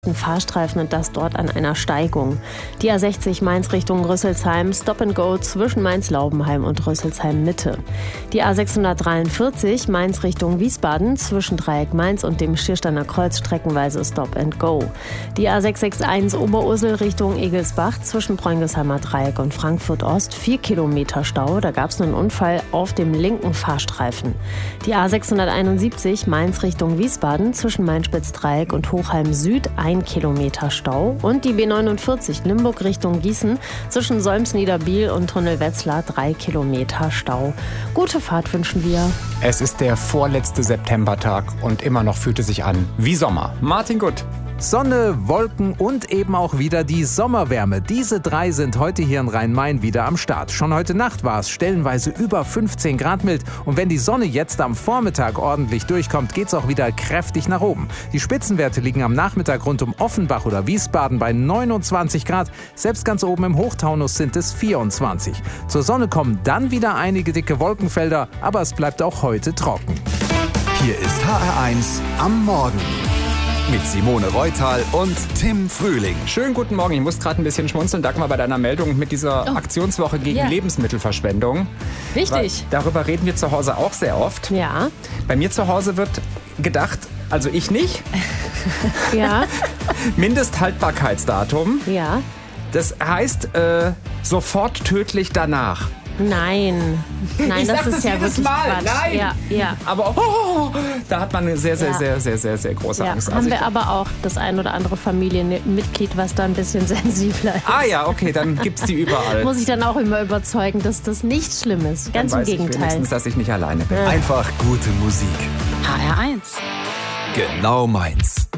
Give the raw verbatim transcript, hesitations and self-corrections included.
Fahrstreifen und das dort an einer Steigung. Die A sechzig Mainz Richtung Rüsselsheim, Stop and Go zwischen Mainz-Laubenheim und Rüsselsheim-Mitte. Die A sechshundertdreiundvierzig Mainz Richtung Wiesbaden zwischen Dreieck Mainz und dem Schiersteiner Kreuz streckenweise Stop and Go. Die A sechshundereinundsechzig Oberursel Richtung Egelsbach zwischen Preungesheimer Dreieck und Frankfurt Ost vier Kilometer Stau. Da gab es einen Unfall auf dem linken Fahrstreifen. Die A sechshunderteinundsiebzig Mainz Richtung Wiesbaden zwischen Mainspitz-Dreieck und Hochheim Süd ein Kilometer Stau. Und die B neunundvierzig Limburg Richtung Gießen zwischen Solms-Niederbiel und Tunnel Wetzlar drei Kilometer Stau. Gute Fahrt wünschen wir. Es ist der vorletzte Septembertag und immer noch fühlt es sich an wie Sommer. Martin Gutt. Sonne, Wolken und eben auch wieder die Sommerwärme. Diese drei sind heute hier in Rhein-Main wieder am Start. Schon heute Nacht war es stellenweise über fünfzehn Grad mild. Und wenn die Sonne jetzt am Vormittag ordentlich durchkommt, geht es auch wieder kräftig nach oben. Die Spitzenwerte liegen am Nachmittag rund um Offenbach oder Wiesbaden bei neunundzwanzig Grad. Selbst ganz oben im Hochtaunus sind es vierundzwanzig. Zur Sonne kommen dann wieder einige dicke Wolkenfelder, aber es bleibt auch heute trocken. Hier ist H R eins am Morgen. Mit Simone Reutal und Tim Frühling. Schönen guten Morgen. Ich muss gerade ein bisschen schmunzeln, Dagmar, bei deiner Meldung mit dieser oh. Aktionswoche gegen ja. Lebensmittelverschwendung. Richtig. Weil darüber reden wir zu Hause auch sehr oft. Ja. Bei mir zu Hause wird gedacht, also ich nicht. Ja. Mindesthaltbarkeitsdatum. Ja. Das heißt äh, sofort tödlich danach. Nein, nein, ich das sag ist das ja jedes wirklich Mal. Quatsch. Nein. Ja, ja. Aber oh, da hat man eine sehr, sehr, Ja. sehr, sehr, sehr, sehr große Ja, Angst. haben Also wir ich, aber auch das ein oder andere Familienmitglied, was da ein bisschen sensibler ist. ah ja, okay, dann gibt's die überall. Muss ich dann auch immer überzeugen, dass das nicht schlimm ist. Ganz Dann im weiß ich Gegenteil. wenigstens, dass ich nicht alleine bin. Einfach gute Musik. H R eins. Genau meins.